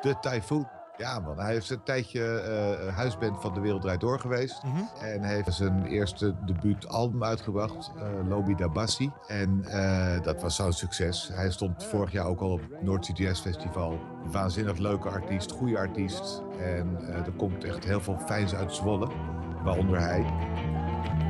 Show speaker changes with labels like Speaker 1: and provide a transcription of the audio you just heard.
Speaker 1: De Typhoon. Ja man, hij heeft een tijdje huisband van De Wereld Draait Door geweest. En heeft zijn eerste debuutalbum uitgebracht, Lobi Dabassi. En dat was zo'n succes. Hij stond vorig jaar ook al op het Noordzee Jazz Festival. Waanzinnig leuke artiest, goede artiest. En er komt echt heel veel fijns uit Zwolle, waaronder hij.